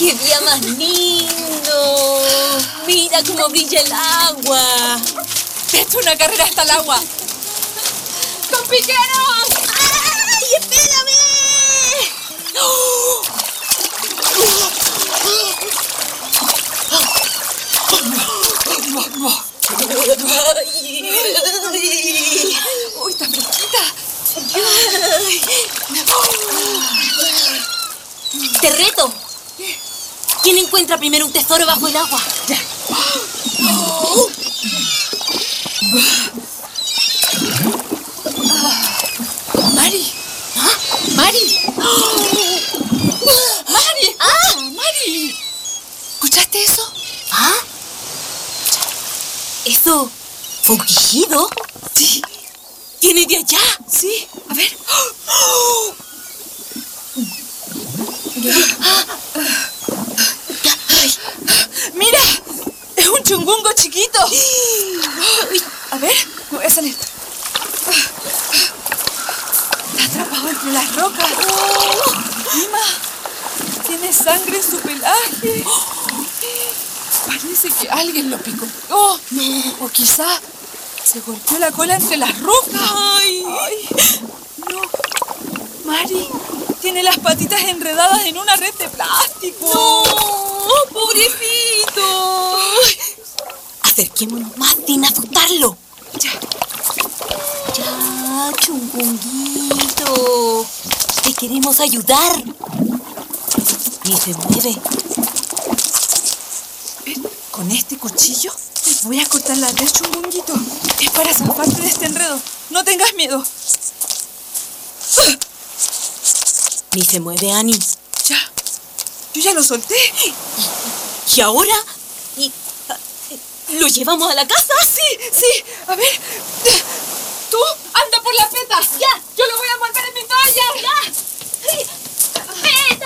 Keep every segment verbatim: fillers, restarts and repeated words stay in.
¡Qué día más lindo! ¡Mira cómo brilla el agua! ¡Te he hecho una carrera hasta el agua! ¡Con piqueros! ¡Ay, espérame! ¡Oh! ¡Uy, está fresquita! ¡Te reto! ¿Quién encuentra primero un tesoro bajo el agua? Ya. Oh. ¡Mari! ¿Ah? ¡Mari! Oh. ¡Mari! ¡Ah! ¡Mari! ¿Escuchaste eso? ¿Ah? ¿Eso fue un quejido? Sí. ¿Viene de allá? Sí. A ver. ¡Oh! ¡Mira! ¡Es un chungungo chiquito! A ver, me voy a salir. Está atrapado entre las rocas. Oh. Mima, tiene sangre en su pelaje. Parece que alguien lo picó. Oh, no. O quizá se golpeó la cola entre las rocas. Ay. Ay, no. Mari tiene las patitas enredadas en una red de plástico. ¡No! ¡Pobrecito! Acerquémonos más sin asustarlo. Ya. Ya, chungunguito. Te queremos ayudar. Ni se mueve. Ven, con este cuchillo voy a cortar la red, chungunguito. Es para zafarte de este enredo. No tengas miedo. Ni se mueve, Annie. Ya. Yo ya lo solté. ¿Y ahora? ¿Y, ¿Lo llevamos a la casa? Sí, sí. A ver. Tú anda por la peta. Ya. Yo lo voy a envolver en mi toalla. Ya. ¡Peta!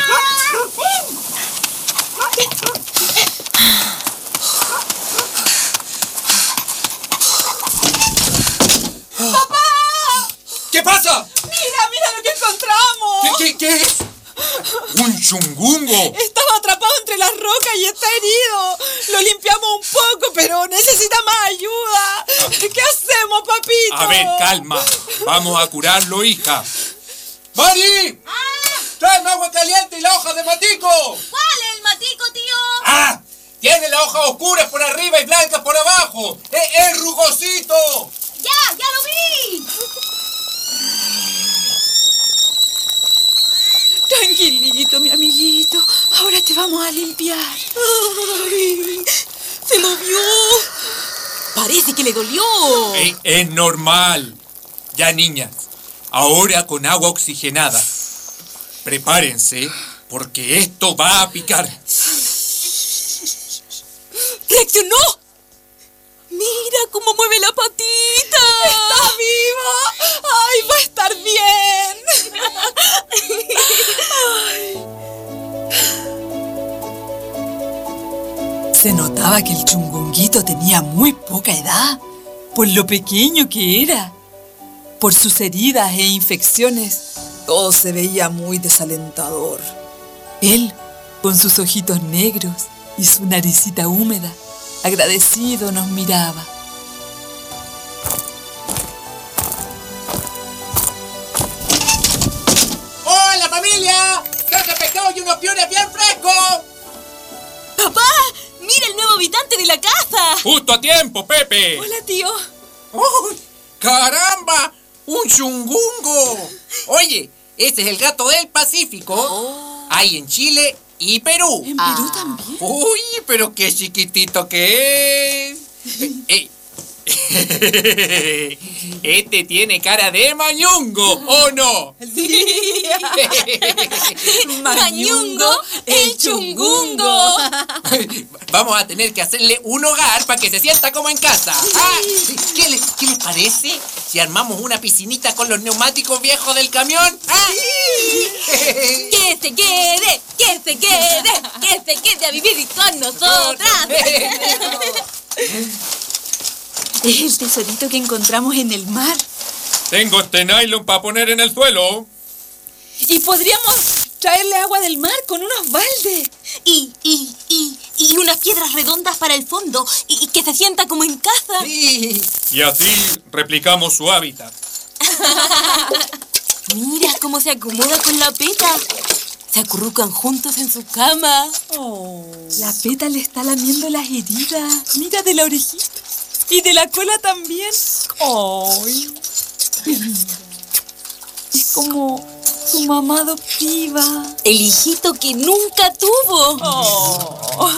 ¡Papá! ¿Qué pasa? Mira, mira lo que encontramos. ¿Qué, qué, qué es? ¡Un chungungo! Estaba atrapado entre las rocas y está herido. Lo limpiamos un poco, pero necesita más ayuda. ¿Qué hacemos, papito? A ver, calma. Vamos a curarlo, hija. ¡Mari! ¡Ah! ¡Tráeme agua caliente y la hoja de matico! ¿Cuál es el matico, tío? ¡Ah! Tiene las hojas oscuras por arriba y blancas por abajo. ¡Es, es rugosito! ¡Ya! ¡Ya lo vi! Tranquilito, mi amiguito. Ahora te vamos a limpiar. Ay, ¡se movió! Parece que le dolió. Es, es normal. Ya, niñas. Ahora con agua oxigenada. Prepárense, porque esto va a picar. ¡Reaccionó! ¡Mira cómo mueve la patita! ¡Está viva! ¡Ay, va a estar bien! Ay. Se notaba que el chungunguito tenía muy poca edad, por lo pequeño que era. Por sus heridas e infecciones, todo se veía muy desalentador. Él, con sus ojitos negros y su naricita húmeda, agradecido nos miraba. ¡Hola, familia! ¡Carne pescado y unos piones bien frescos! ¡Papá! ¡Mira el nuevo habitante de la casa! ¡Justo a tiempo, Pepe! Hola, tío. ¡Uy! ¡Caramba! ¡Un chungungo! Oye, ese es el gato del Pacífico. Oh. Hay en Chile y Perú. ¿En Ah. Perú también? ¡Uy! ¡Pero qué chiquitito que es! Eh, eh. Este tiene cara de mañungo, ¿o no? Sí. Mañungo, el chungungo. Vamos a tener que hacerle un hogar para que se sienta como en casa. Ah, ¿qué, les, ¿Qué les parece si armamos una piscinita con los neumáticos viejos del camión? ¿Ah? ¡Que se quede! ¡Que se quede! ¡Que se quede a vivir con nosotras! Es el tesorito que encontramos en el mar. Tengo este nylon para poner en el suelo. Y podríamos traerle agua del mar con unos baldes. Y, y, y, y unas piedras redondas para el fondo. Y, y que se sienta como en casa. Sí. Y así replicamos su hábitat. Mira cómo se acomoda con la Peta. Se acurrucan juntos en su cama. Oh. La Peta le está lamiendo las heridas. Mira, de la orejita. Y de la cola también. ¡Ay! Es como su mamá adoptiva. El hijito que nunca tuvo. Oh.